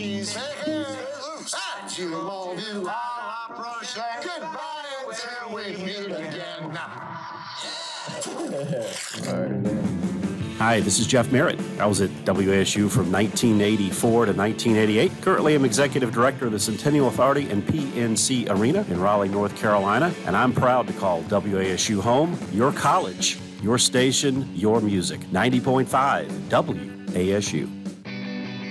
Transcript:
please. You all do all approach goodbye until we meet again. Hi, this is Jeff Merritt. I was at WASU from 1984 to 1988. Currently, I'm Executive Director of the Centennial Authority and PNC Arena in Raleigh, North Carolina, and I'm proud to call WASU home, your college, your station, your music. 90.5 WASU.